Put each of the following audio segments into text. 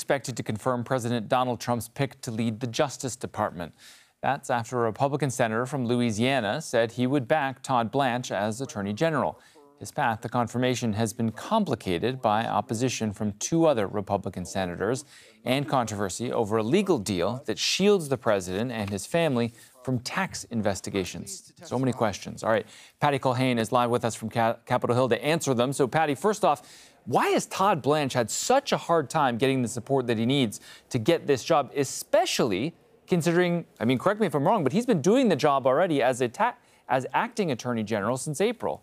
expected to confirm President Donald Trump's pick to lead the Justice Department. That's after a Republican senator from Louisiana said he would back Todd Blanche as Attorney General. His path to confirmation has been complicated by opposition from two other Republican senators and controversy over a legal deal that shields the president and his family from tax investigations. So many questions. All right, Patty Culhane is live with us from Capitol Hill to answer them. So, Patty, first off, why has Todd Blanche had such a hard time getting the support that he needs to get this job, especially considering, correct me if I'm wrong, but he's been doing the job already as acting Attorney General since April.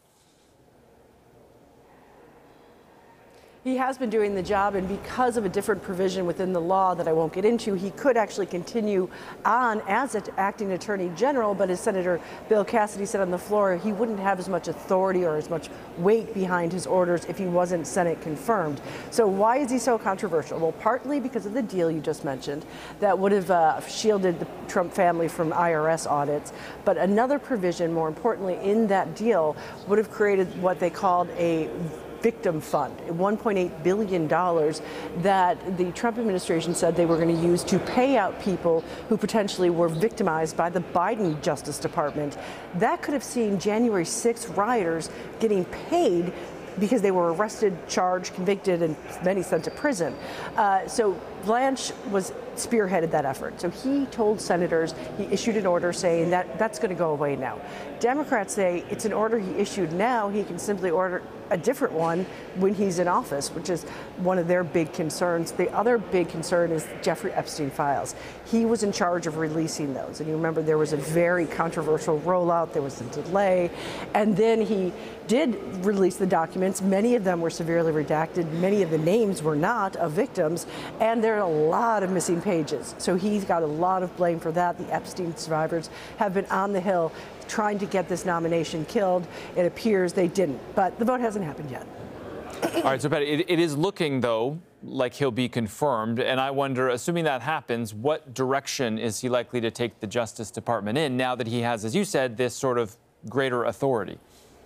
He has been doing the job, and because of a different provision within the law that I won't get into, he could actually continue on as an acting Attorney General, but as Senator Bill Cassidy said on the floor, he wouldn't have as much authority or as much weight behind his orders if he wasn't Senate confirmed. So why is he so controversial? Well, partly because of the deal you just mentioned that would have shielded the Trump family from IRS audits, but another provision, more importantly, in that deal would have created what they called a victim fund, $1.8 billion that the Trump administration said they were going to use to pay out people who potentially were victimized by the Biden Justice Department. That could have seen January 6th rioters getting paid because they were arrested, charged, convicted, and many sent to prison. So Blanche spearheaded that effort. So he told senators, he issued an order saying that that's going to go away now. Democrats say it's an order he issued now. He can simply order a different one when he's in office, which is one of their big concerns. The other big concern is Jeffrey Epstein files. He was in charge of releasing those. And you remember there was a very controversial rollout. There was a delay. And then he did release the documents. Many of them were severely redacted. Many of the names were not of victims. And there are a lot of missing pages. So he's got a lot of blame for that. The Epstein survivors have been on the Hill trying to get this nomination killed. It appears they didn't, but the vote hasn't happened yet. All right, so Patty, it is looking, though, like he'll be confirmed. And I wonder, assuming that happens, what direction is he likely to take the Justice Department in now that he has, as you said, this sort of greater authority?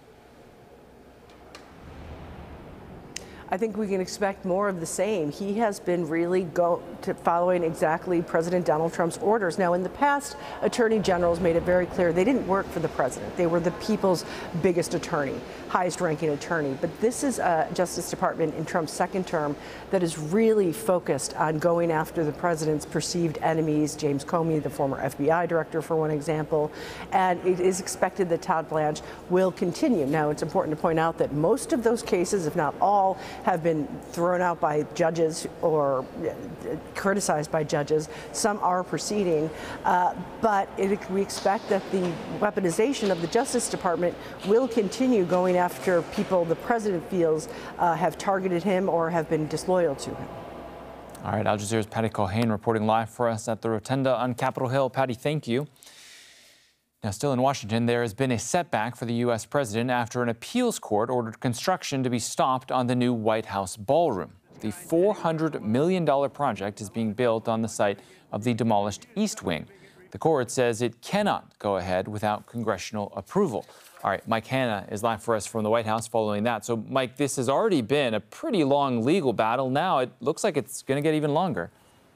I think we can expect more of the same. He has been really following exactly President Donald Trump's orders. Now, in the past, attorney generals made it very clear they didn't work for the president. They were the people's biggest attorney, highest ranking attorney. But this is a Justice Department in Trump's second term that is really focused on going after the president's perceived enemies, James Comey, the former FBI director, for one example. And it is expected that Todd Blanche will continue. Now, it's important to point out that most of those cases, if not all, have been thrown out by judges or criticized by judges. Some are proceeding, but we expect that the weaponization of the Justice Department will continue going after people the president feels have targeted him or have been disloyal to him. All right, Al Jazeera's Patty Culhane reporting live for us at the Rotunda on Capitol Hill. Patty, thank you. Now, still in Washington, there has been a setback for the U.S. president after an appeals court ordered construction to be stopped on the new White House ballroom. The $400 million project is being built on the site of the demolished East Wing. The court says it cannot go ahead without congressional approval. All right, Mike Hanna is live for us from the White House following that. So, Mike, this has already been a pretty long legal battle. Now it looks like it's going to get even longer.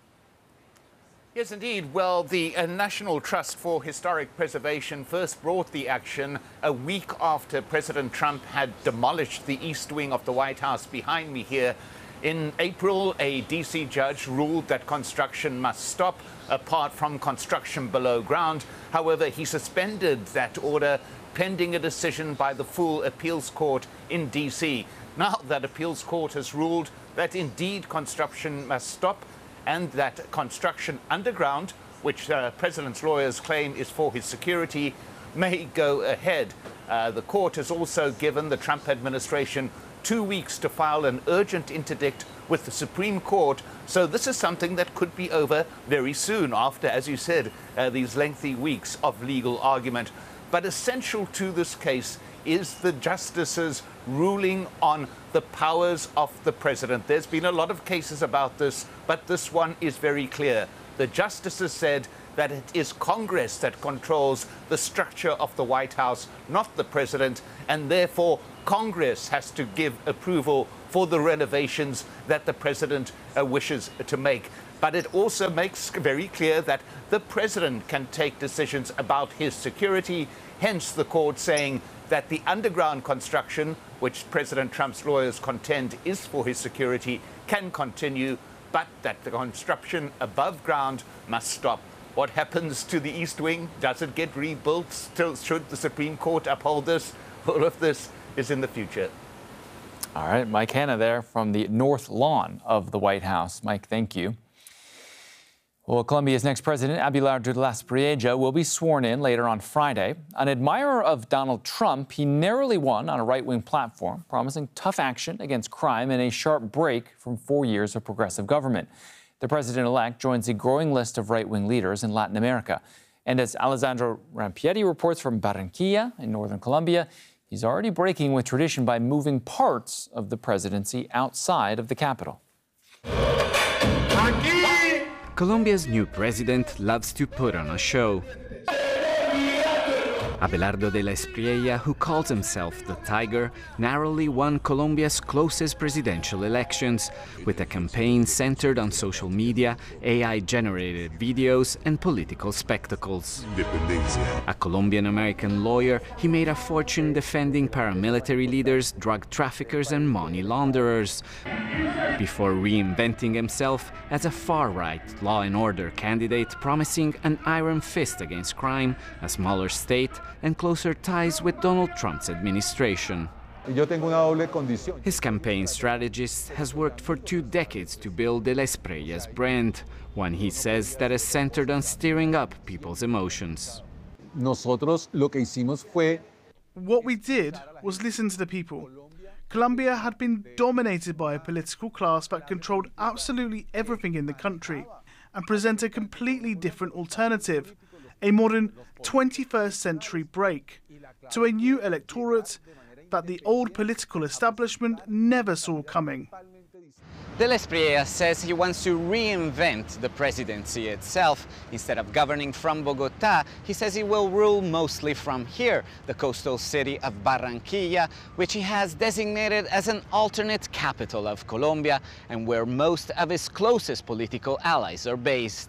Yes, indeed. Well, the National Trust for Historic Preservation first brought the action a week after President Trump had demolished the East Wing of the White House behind me here. In April, a D.C. judge ruled that construction must stop apart from construction below ground. However, he suspended that order pending a decision by the full appeals court in D.C. Now that appeals court has ruled that indeed construction must stop, and that construction underground, which President's lawyers claim is for his security, may go ahead. The court has also given the Trump administration 2 weeks to file an urgent interdict with the Supreme Court. So this is something that could be over very soon after, as you said, these lengthy weeks of legal argument. But essential to this case is the justices ruling on the powers of the president. There's been a lot of cases about this, but this one is very clear. The justices said that it is Congress that controls the structure of the White House, not the president, and therefore Congress has to give approval for the renovations that the president wishes to make. But it also makes very clear that the president can take decisions about his security, hence the court saying that the underground construction, which President Trump's lawyers contend is for his security, can continue, but that the construction above ground must stop. What happens to the East Wing? Does it get rebuilt? Still, should the Supreme Court uphold this? All of this is in the future. All right, Mike Hanna there from the North Lawn of the White House. Mike, thank you. Well, Colombia's next president, Abelardo de la Espriella, will be sworn in later on Friday. An admirer of Donald Trump, he narrowly won on a right-wing platform, promising tough action against crime and a sharp break from 4 years of progressive government. The president-elect joins a growing list of right-wing leaders in Latin America. And as Alessandro Rampietti reports from Barranquilla in northern Colombia, he's already breaking with tradition by moving parts of the presidency outside of the capital. Colombia's new president loves to put on a show. Abelardo de la Espriella, who calls himself the Tiger, narrowly won Colombia's closest presidential elections, with a campaign centered on social media, AI-generated videos, and political spectacles. A Colombian-American lawyer, he made a fortune defending paramilitary leaders, drug traffickers, and money launderers, before reinventing himself as a far-right law and order candidate, promising an iron fist against crime, a smaller state, and closer ties with Donald Trump's administration. His campaign strategist has worked for 2 decades to build de la Espriella's brand, one he says that is centered on stirring up people's emotions. What we did was listen to the people. Colombia had been dominated by a political class that controlled absolutely everything in the country and present a completely different alternative, a modern 21st century break, to a new electorate that the old political establishment never saw coming. De la Espriella says he wants to reinvent the presidency itself. Instead of governing from Bogotá, he says he will rule mostly from here, the coastal city of Barranquilla, which he has designated as an alternate capital of Colombia and where most of his closest political allies are based.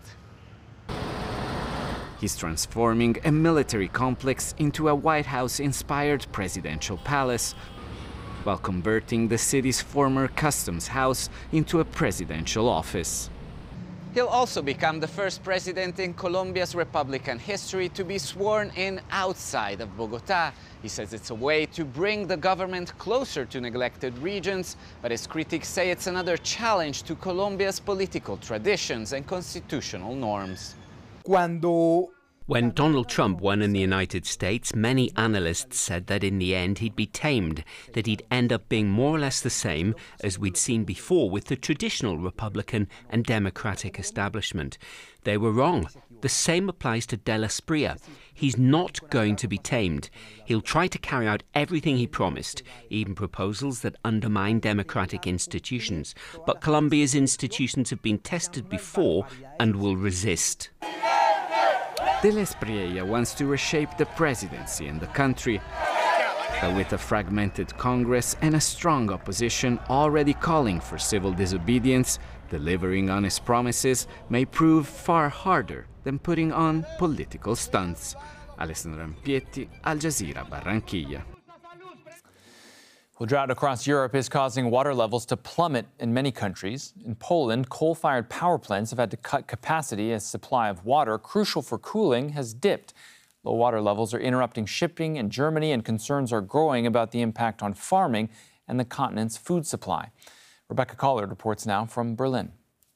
He's transforming a military complex into a White House-inspired presidential palace, while converting the city's former customs house into a presidential office. He'll also become the first president in Colombia's Republican history to be sworn in outside of Bogotá. He says it's a way to bring the government closer to neglected regions, but his critics say it's another challenge to Colombia's political traditions and constitutional norms. When Donald Trump won in the United States, many analysts said that in the end he'd be tamed, that he'd end up being more or less the same as we'd seen before with the traditional Republican and Democratic establishment. They were wrong. The same applies to de la Espriella. He's not going to be tamed. He'll try to carry out everything he promised, even proposals that undermine democratic institutions. But Colombia's institutions have been tested before and will resist. De la Espriella wants to reshape the presidency in the country, but with a fragmented Congress and a strong opposition already calling for civil disobedience, delivering on his promises may prove far harder than putting on political stunts. Alessandro Rampietti, Al Jazeera, Barranquilla. Well, drought across Europe is causing water levels to plummet in many countries. In Poland, coal-fired power plants have had to cut capacity as supply of water, crucial for cooling, has dipped. Low water levels are interrupting shipping in Germany, and concerns are growing about the impact on farming and the continent's food supply. Rebecca Collard reports now from Berlin.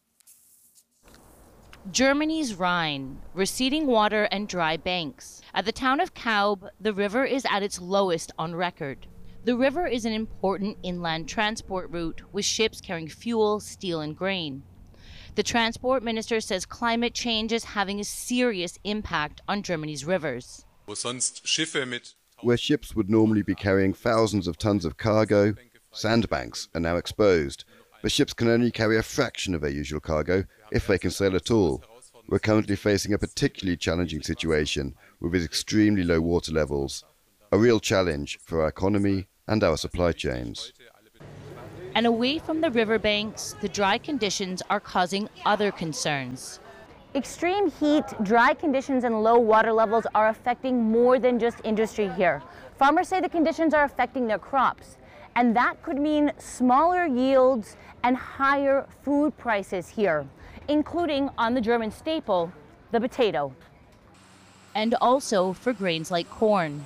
Germany's Rhine, receding water and dry banks. At the town of Kaub, the river is at its lowest on record. The river is an important inland transport route with ships carrying fuel, steel, and grain. The transport minister says climate change is having a serious impact on Germany's rivers. Where ships would normally be carrying thousands of tons of cargo, sandbanks are now exposed. But ships can only carry a fraction of their usual cargo, if they can sail at all. We're currently facing a particularly challenging situation with its extremely low water levels, a real challenge for our economy and our supply chains. And away from the riverbanks, the dry conditions are causing other concerns. Extreme heat, dry conditions, and low water levels are affecting more than just industry here. Farmers say the conditions are affecting their crops, and that could mean smaller yields and higher food prices here, including on the German staple, the potato. And also for grains like corn.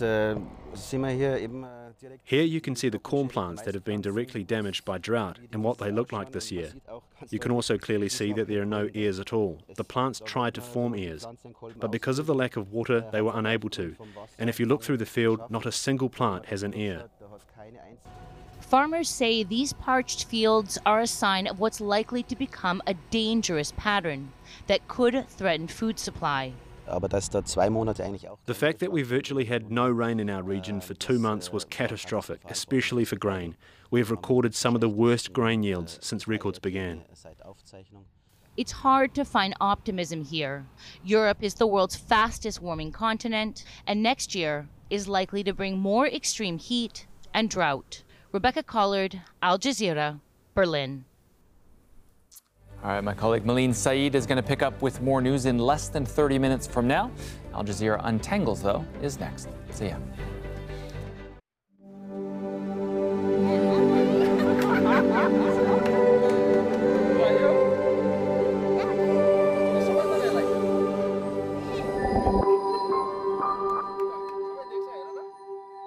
Here you can see the corn plants that have been directly damaged by drought and what they look like this year. You can also clearly see that there are no ears at all. The plants tried to form ears, but because of the lack of water, they were unable to. And if you look through the field, not a single plant has an ear. Farmers say these parched fields are a sign of what's likely to become a dangerous pattern that could threaten food supply. The fact that we virtually had no rain in our region for 2 months was catastrophic, especially for grain. We have recorded some of the worst grain yields since records began. It's hard to find optimism here. Europe is the world's fastest warming continent, and next year is likely to bring more extreme heat and drought. Rebecca Collard, Al Jazeera, Berlin. All right, my colleague Malin Saeed is going to pick up with more news in less than 30 minutes from now. Al Jazeera Untangles, though, is next. See ya.